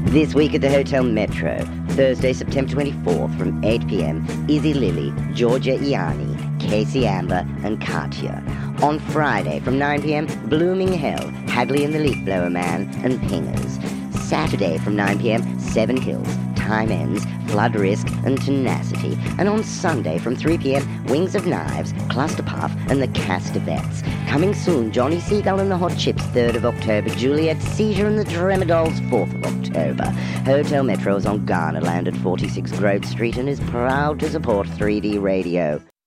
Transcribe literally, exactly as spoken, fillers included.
This week at the Hotel Metro, Thursday, September twenty-fourth from eight p.m, Izzy Lily, Georgia Iani, Casey Amber, and Katya. On Friday from nine p.m, Blooming Hell, Hadley and the Leaf Blower Man, and Pingers. Saturday from nine p.m, Seven Hills, Time Ends, Flood Risk, and Tenacity. And on Sunday from three p.m, Wings of Knives, Cluster Puff, and the Castavets. Coming soon, Johnny Seagull and the Hot Chips, third of October, Juliet Seizure and the Tremadolls, fourth of October. Hotel Metro is on Garnerland at forty-six Grove Street and is proud to support three D radio.